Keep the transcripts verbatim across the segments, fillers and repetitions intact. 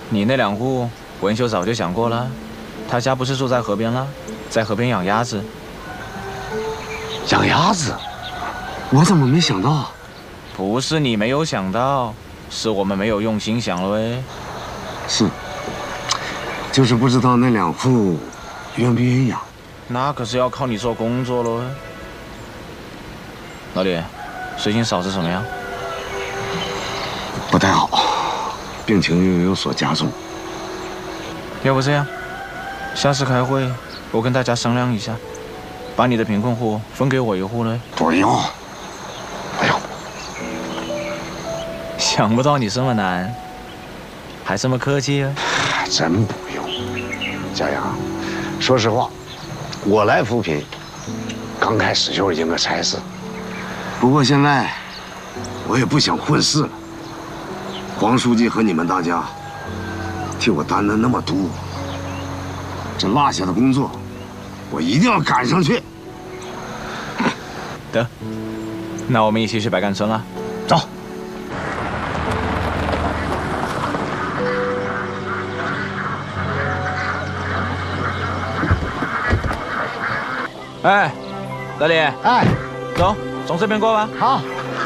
你那两户，文秀早就讲过了，他家不是住在河边了，在河边养鸭子。 养鸭子？我怎么没想到啊？ 不是你没有想到，是我们没有用心想了喂。 是，就是不知道那两户愿不愿意养。 那可是要靠你做工作喽。老李，最近嫂子怎么样？ 不太好，病情又有所加重。 要不这样，下次开会我跟大家商量一下，把你的贫困户分给我一户呢。 不用，不用。 想不到你这么难，还这么客气啊！ 真不用，佳阳，说实话，我来扶贫，刚开始就是应个差事。不过现在，我也不想混事了。黄书记和你们大家替我担了那么多，这落下的工作，我一定要赶上去。 得，那我们一起去白干村了，走。哎，老李， 哎， 走，从这边过吧。 好。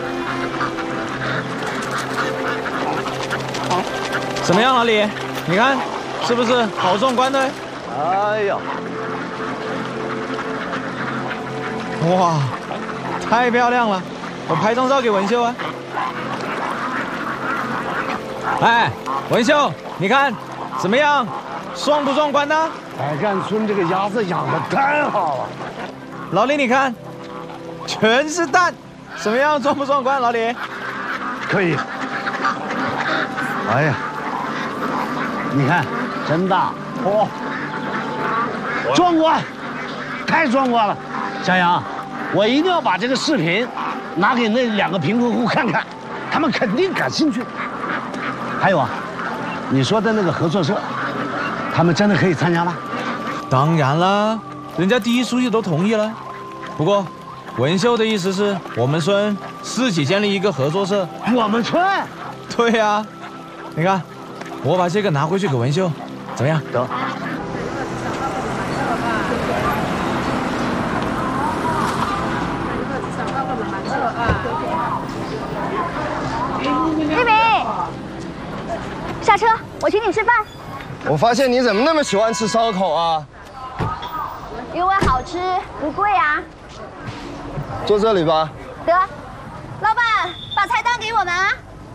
怎么样，老李？你看，是不是好壮观呢？ 哎呀， 哇，太漂亮了！我拍张照给文秀啊。哎，文秀，你看怎么样？壮不壮观呢？ 白干村这个鸭子养的太好了。 老李，你看，全是蛋，怎么样？壮不壮观，老李？ 可以。哎呀，你看，真大哦，壮观，太壮观了！小杨，我一定要把这个视频拿给那两个贫困户看看，他们肯定感兴趣。还有啊，你说的那个合作社，他们真的可以参加吗？ 当然啦，人家第一书记都同意了。不过，文秀的意思是我们村自己建立一个合作社。 我们村？ 对呀、啊，你看，我把这个拿回去给文秀，怎么样？ 得。 妹妹，下车，我请你吃饭。 我发现你怎么那么喜欢吃烧烤啊？ 因为好吃不贵啊。 坐这里吧。 得，老板，把菜单给我们啊。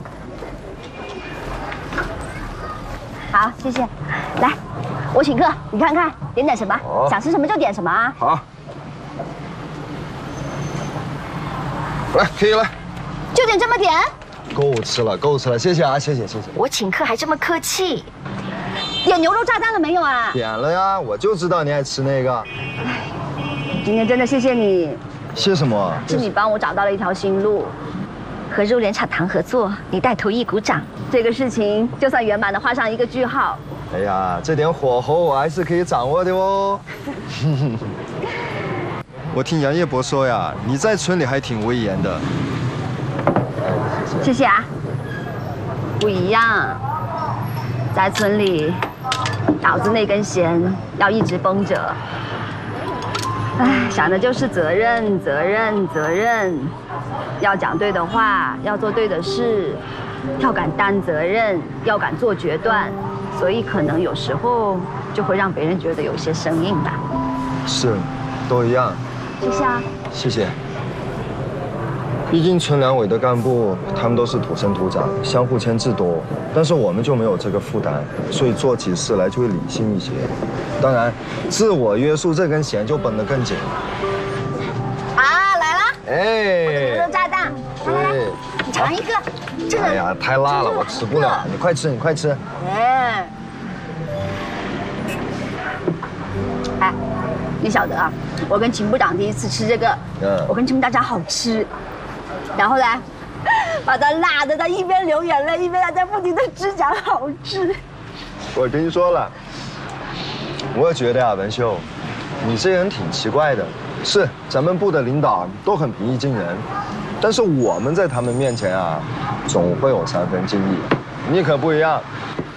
好，谢谢。来，我请客，你看看点点什么， 哦、 想吃什么就点什么啊。 好。来，可以了。 就点这么点？ 够吃了，够吃了，谢谢啊，谢谢，谢谢。 我请客还这么客气。点牛肉炸弹了没有啊？ 点了呀，我就知道你爱吃那个。 今天真的谢谢你。 谢什么？ 是你帮我找到了一条新路，和肉联茶堂合作，你带头一鼓掌，这个事情就算圆满的画上一个句号。 哎呀，这点火候我还是可以掌握的哦。我听杨业伯说呀，你在村里还挺威严的。 谢谢啊。不一样，在村里，脑子那根弦要一直绷着。唉，想的就是责任，责任，责任。要讲对的话，要做对的事，要敢担责任，要敢做决断。所以可能有时候就会让别人觉得有些生硬吧。 是，都一样。 谢谢啊。 谢谢。毕竟村两委的干部，他们都是土生土长，相互牵制多，但是我们就没有这个负担，所以做起事来就会理性一些。当然，自我约束这根弦就绷得更紧。 啊，来了！ 哎， 牛肉炸弹，来来来，你尝一个。这个， 哎呀，太辣了，我吃不了。你快吃，你快吃。 哎，哎，你晓得啊？我跟秦部长第一次吃这个，嗯，我跟秦部长讲好吃。然后呢，把他辣的，他一边流眼泪，一边还在不停的吃，讲好吃。 我跟你说了，我觉得啊，文秀，你这人挺奇怪的。是，咱们部的领导都很平易近人，但是我们在他们面前啊，总会有三分敬意。你可不一样，